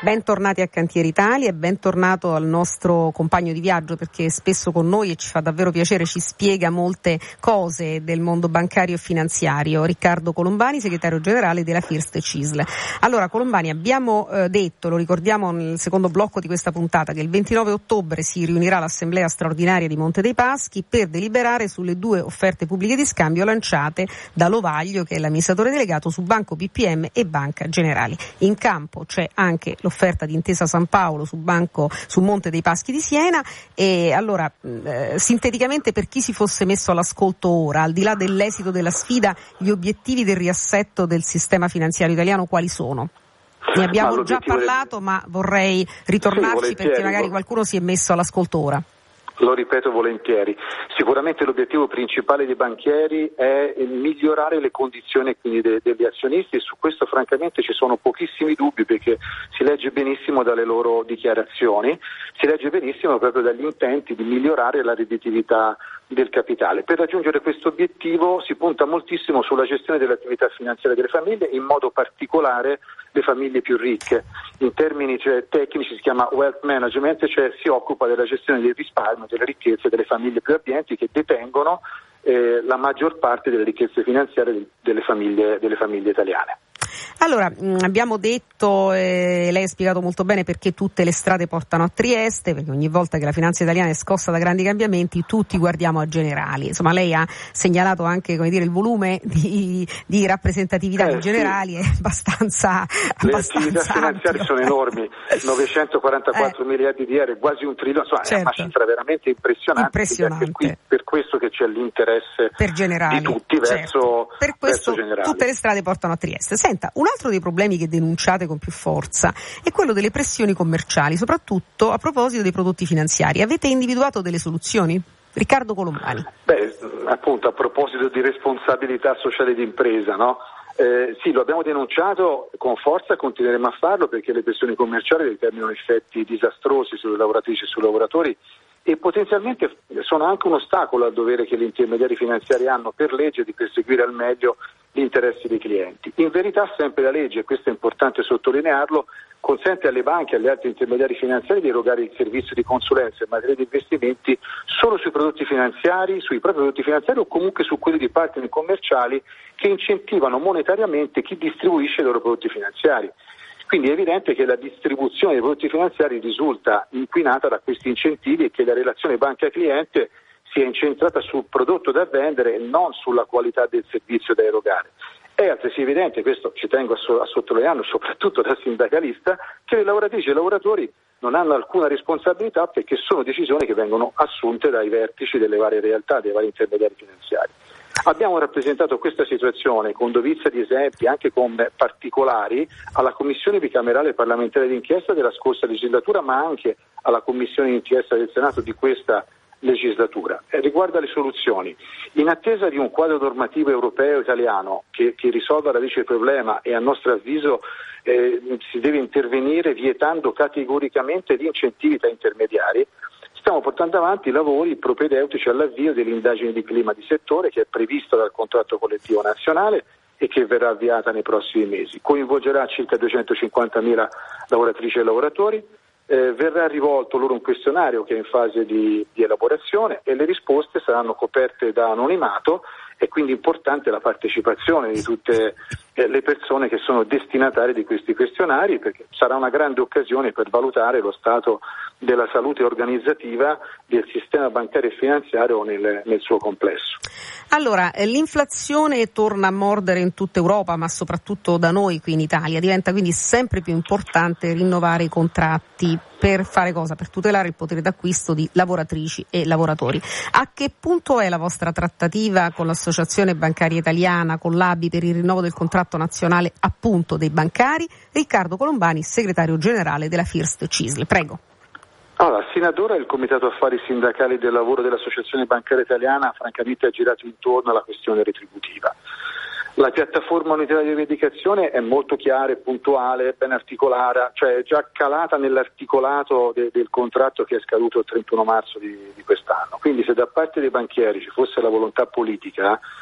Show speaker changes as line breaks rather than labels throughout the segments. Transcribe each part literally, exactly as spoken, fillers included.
Bentornati a Cantieri Italia e bentornato al nostro compagno di viaggio, perché è spesso con noi e ci fa davvero piacere, ci spiega molte cose del mondo bancario e finanziario. Riccardo Colombani, segretario generale della First Cisl. Allora Colombani, abbiamo eh, detto, lo ricordiamo nel secondo blocco di questa puntata, che il ventinove ottobre si riunirà l'assemblea straordinaria di Monte dei Paschi per deliberare sulle due offerte pubbliche di scambio lanciate da Lovaglio, che è l'amministratore delegato, su Banco B P M e Banca Generali. In campo c'è anche l'offerta di Intesa San Paolo su Banco su Monte dei Paschi di Siena. E allora eh, sinteticamente, per chi si fosse messo all'ascolto ora, al di là dell'esito della sfida, gli obiettivi del riassetto del sistema finanziario italiano quali sono? Ne abbiamo ma già parlato, del... ma vorrei ritornarci sì, perché magari qualcuno si è messo all'ascolto ora.
Lo ripeto volentieri, sicuramente l'obiettivo principale dei banchieri è migliorare le condizioni quindi de- degli azionisti, e su questo francamente ci sono pochissimi dubbi, perché si legge benissimo dalle loro dichiarazioni, si legge benissimo proprio dagli intenti di migliorare la redditività del capitale. Per raggiungere questo obiettivo si punta moltissimo sulla gestione delle attività finanziarie delle famiglie, in modo particolare le famiglie più ricche. In termini cioè, tecnici si chiama wealth management, cioè si occupa della gestione del risparmio, delle ricchezze delle famiglie più abbienti, che detengono eh, la maggior parte delle ricchezze finanziarie delle famiglie, delle famiglie italiane.
Allora, mh, abbiamo detto, eh, lei ha spiegato molto bene perché tutte le strade portano a Trieste, perché ogni volta che la finanza italiana è scossa da grandi cambiamenti tutti guardiamo a Generali. Insomma, lei ha segnalato anche, come dire, il volume di, di rappresentatività eh, di Generali, sì. È abbastanza
Le
abbastanza
attività finanziarie
ampio.
sono enormi, novecentoquarantaquattro eh. miliardi di euro, quasi un trilione, insomma, certo. È una cifra veramente impressionante,
impressionante.
È per, qui, per questo che c'è l'interesse
per Generali,
di tutti
certo.
verso,
per questo
verso Generali.
Tutte le strade portano a Trieste. Senta, un altro dei problemi che denunciate con più forza è quello delle pressioni commerciali, soprattutto a proposito dei prodotti finanziari. Avete individuato delle soluzioni? Riccardo Colombani.
Beh, appunto, a proposito di responsabilità sociale d'impresa, no? Eh, sì, lo abbiamo denunciato con forza e continueremo a farlo, perché le pressioni commerciali determinano effetti disastrosi sulle lavoratrici e sui lavoratori, e potenzialmente sono anche un ostacolo al dovere che gli intermediari finanziari hanno per legge di perseguire al meglio gli interessi dei clienti. In verità sempre la legge, e questo è importante sottolinearlo, consente alle banche e agli altri intermediari finanziari di erogare il servizio di consulenza in materia di investimenti solo sui prodotti finanziari, sui propri prodotti finanziari o comunque su quelli di partner commerciali che incentivano monetariamente chi distribuisce i loro prodotti finanziari. Quindi è evidente che la distribuzione dei prodotti finanziari risulta inquinata da questi incentivi e che la relazione banca-cliente sia incentrata sul prodotto da vendere e non sulla qualità del servizio da erogare. È altresì evidente, questo ci tengo a, so- a sottolinearlo soprattutto da sindacalista, che le lavoratrici e i lavoratori non hanno alcuna responsabilità, perché sono decisioni che vengono assunte dai vertici delle varie realtà, dei vari intermediari finanziari. Abbiamo rappresentato questa situazione con dovizia di esempi, anche con particolari, alla Commissione bicamerale parlamentare d'inchiesta della scorsa legislatura, ma anche alla Commissione d'inchiesta del Senato di questa legislatura. Eh, riguarda le soluzioni. In attesa di un quadro normativo europeo italiano che, che risolva la radice del problema, e a nostro avviso eh, si deve intervenire vietando categoricamente gli incentivi tra intermediari, stiamo portando avanti i lavori propedeutici all'avvio delle indagini di clima di settore, che è prevista dal contratto collettivo nazionale e che verrà avviata nei prossimi mesi. Coinvolgerà circa duecentocinquantamila lavoratrici e lavoratori. Eh, verrà rivolto loro un questionario che è in fase di, di elaborazione, e le risposte saranno coperte da anonimato. È quindi importante la partecipazione di tutte eh, le persone che sono destinatarie di questi questionari, perché sarà una grande occasione per valutare lo stato della salute organizzativa del sistema bancario e finanziario nel, nel suo complesso.
Allora, l'inflazione torna a mordere in tutta Europa, ma soprattutto da noi qui in Italia. Diventa quindi sempre più importante rinnovare i contratti. Per fare cosa? Per tutelare il potere d'acquisto di lavoratrici e lavoratori. A che punto è la vostra trattativa con l'Associazione Bancaria Italiana, con l'A B I, per il rinnovo del contratto nazionale appunto dei bancari? Riccardo Colombani, segretario generale della First Cisl. Prego.
Allora, sino ad ora il Comitato Affari Sindacali del Lavoro dell'Associazione Bancaria Italiana francamente ha girato intorno alla questione retributiva. La piattaforma unitaria di rivendicazione è molto chiara, puntuale, ben articolata, cioè è già calata nell'articolato de- del contratto che è scaduto il trentuno marzo di, di quest'anno. Quindi se da parte dei banchieri ci fosse la volontà politica,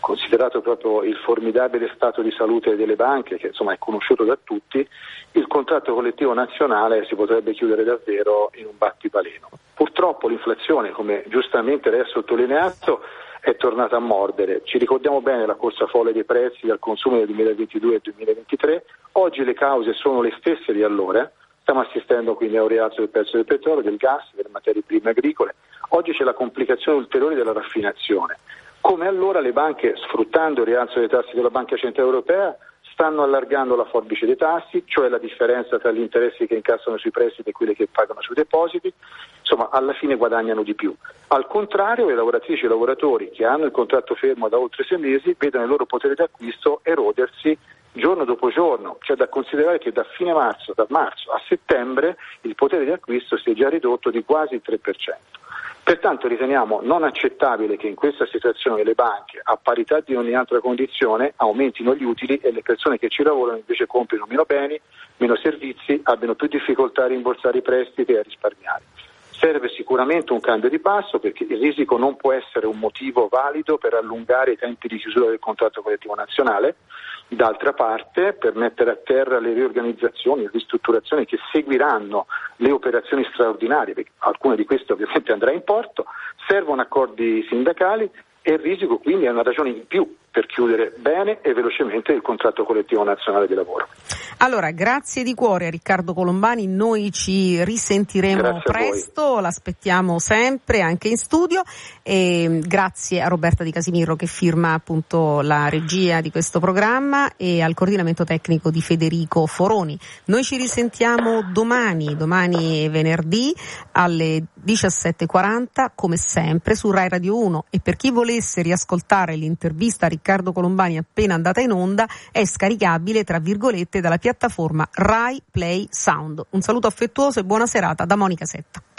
considerato proprio il formidabile stato di salute delle banche, che insomma è conosciuto da tutti, il contratto collettivo nazionale si potrebbe chiudere davvero in un battipaleno. Purtroppo l'inflazione, come giustamente lei ha sottolineato, è tornata a mordere. Ci ricordiamo bene la corsa folle dei prezzi dal consumo del duemilaventidue al duemilaventitré, oggi le cause sono le stesse di allora, stiamo assistendo quindi a un rialzo del prezzo del petrolio, del gas, delle materie prime agricole, oggi c'è la complicazione ulteriore della raffinazione. Come allora le banche, sfruttando il rialzo dei tassi della Banca Centrale Europea, stanno allargando la forbice dei tassi, cioè la differenza tra gli interessi che incassano sui prestiti e quelli che pagano sui depositi, insomma alla fine guadagnano di più. Al contrario, le lavoratrici e i lavoratori che hanno il contratto fermo da oltre sei mesi vedono il loro potere d'acquisto erodersi giorno dopo giorno. C'è da considerare che da fine marzo, da marzo a settembre, il potere di acquisto si è già ridotto di quasi il tre per cento. Pertanto riteniamo non accettabile che in questa situazione le banche, a parità di ogni altra condizione, aumentino gli utili e le persone che ci lavorano invece comprino meno beni, meno servizi, abbiano più difficoltà a rimborsare i prestiti e a risparmiare. Serve sicuramente un cambio di passo, perché il risico non può essere un motivo valido per allungare i tempi di chiusura del contratto collettivo nazionale. D'altra parte, per mettere a terra le riorganizzazioni, le ristrutturazioni che seguiranno le operazioni straordinarie, perché alcune di queste ovviamente andrà in porto, servono accordi sindacali e il risico quindi è una ragione in più per chiudere bene e velocemente il contratto collettivo nazionale di lavoro.
Allora, grazie di cuore a Riccardo Colombani, noi ci risentiremo
Grazie
presto, l'aspettiamo sempre anche in studio, e grazie a Roberta Di Casimiro che firma appunto la regia di questo programma e al coordinamento tecnico di Federico Foroni. Noi ci risentiamo domani, domani venerdì alle diciassette e quaranta come sempre su Rai Radio uno, e per chi volesse riascoltare l'intervista a Riccardo Colombani appena andata in onda è scaricabile tra virgolette dalla piattaforma Rai Play Sound. Un saluto affettuoso e buona serata da Monica Setta.